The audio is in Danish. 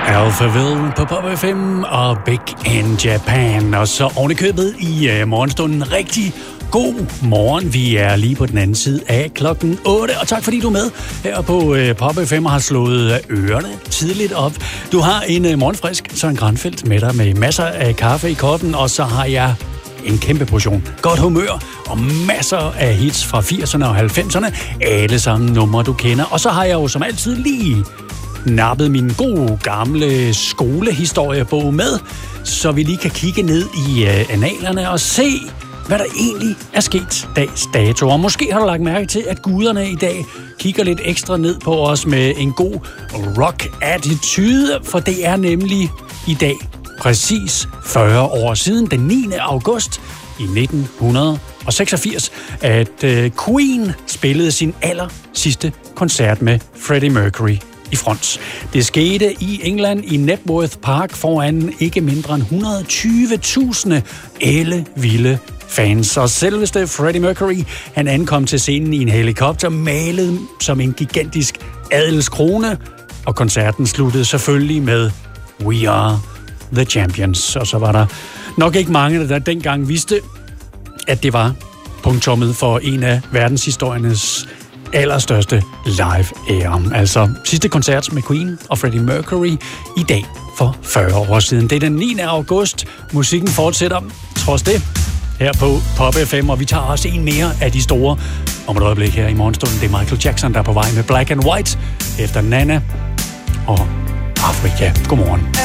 Alphaville på Pop FM og Big in Japan. Og så ovenikøbet i morgenstunden. Rigtig god morgen. Vi er lige på den anden side af klokken 8. Og tak fordi du er med her på Pop FM og har slået ørerne tidligt op. Du har en morgenfrisk Søren Granfeldt med dig med masser af kaffe i koppen. Og så har jeg en kæmpe portion godt humør og masser af hits fra 80'erne og 90'erne. Alle sammen numre, du kender. Og så har jeg jo som altid lige nappet min gode gamle skolehistoriebog med, så vi lige kan kigge ned i analerne og se, hvad der egentlig er sket dags dato. Og måske har du lagt mærke til, at guderne i dag kigger lidt ekstra ned på os med en god rock-attitude, for det er nemlig i dag præcis 40 år siden, den 9. august i 1986, at Queen spillede sin aller sidste koncert med Freddie Mercury i front. Det skete i England i Knebworth Park foran ikke mindre end 120.000 ellevilde fans. Og selveste Freddie Mercury, han ankom til scenen i en helikopter, malet som en gigantisk adelskrone, og koncerten sluttede selvfølgelig med We Are the Champions. Og så var der nok ikke mange, der dengang vidste, at det var punktummet for en af verdenshistoriernes allerstørste live-ære. Altså sidste koncert med Queen og Freddie Mercury i dag for 40 år siden. Det er den 9. august. Musikken fortsætter trods det her på Pop FM, og vi tager også en mere af de store om et øjeblik her i morgenstunden. Det er Michael Jackson, der er på vej med Black and White efter Nana og Afrika. Godmorgen.